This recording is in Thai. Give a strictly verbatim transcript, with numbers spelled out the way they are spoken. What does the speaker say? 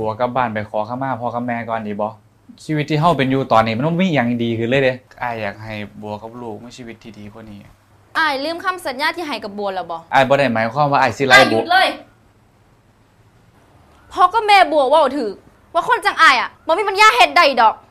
บัวกลับบ้านไปขอขมาพ่อกับแม่ก่อนดีบ่ชีวิตที่เฮาเป็นอยู่ตอนนี้มันบ่มีหยังดีขึ้นเลยเด้อ้ายอยากให้บัวกับลูกมีชีวิตที่ดีกว่านี้อ้ายลืมคำสัญญาที่ให้กับบัวแล้วบ่อ้ายบ่ได้หมายความว่าอ้ายสิไล่อ้ายหยุดเลยพ่อกับแม่บัวเว้าถูกว่าคนจังอ้ายอ่ะบ่มีปัญญาเฮ็ดได้ดอก